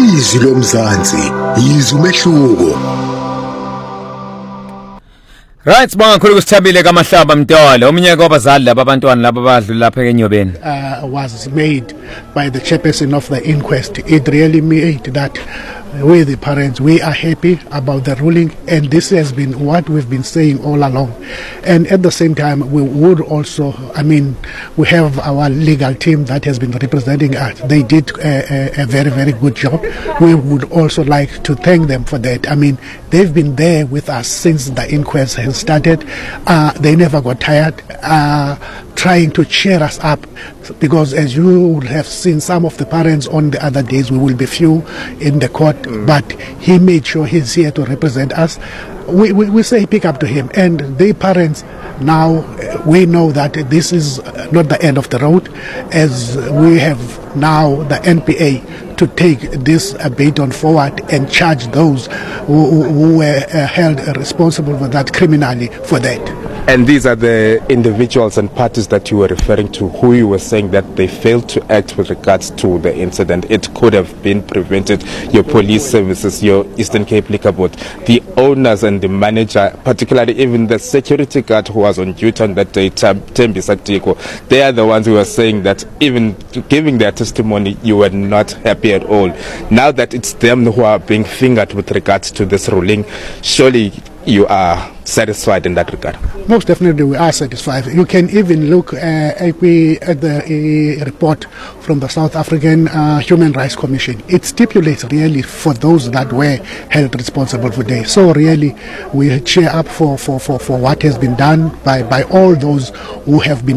Izwi lomzansi, izwi umehluko. Right sibonga kakhulu kusithabile kaMahlaba Mtolo umnyaka wabazali laba abantwana laba abadlula lapha eNyobeni was made by the chairperson of the inquest. It really made that we the parents, we are happy about the ruling, and this has been what we've been saying all along. And at the same time, we would also, we have our legal team that has been representing us. They did a very, very good job. We would also like to thank them for that. They've been there with us since the inquest has started. They never got tired trying to cheer us up, because as you would have seen some of the parents on the other days, we will be few in the court, but he made sure he's here to represent us. We say pick up to him, and the parents now, we know that this is not the end of the road, as we have now the NPA to take this baton forward and charge those who were held responsible for that criminally for that. And these are the individuals and parties that you were referring to, who you were saying that they failed to act with regards to the incident. It could have been prevented. Your police services, your Eastern Cape Liquor Board, the owners and the manager, particularly even the security guard who was on duty on that day, Tembi Satiko, they are the ones who were saying that even giving their testimony, you were not happy at all. Now that it's them who are being fingered with regards to this ruling, surely you are satisfied in that regard? Most definitely we are satisfied. You can even look at the report from the South African Human Rights Commission. It stipulates really for those that were held responsible for this. So really we cheer up for what has been done by all those who have been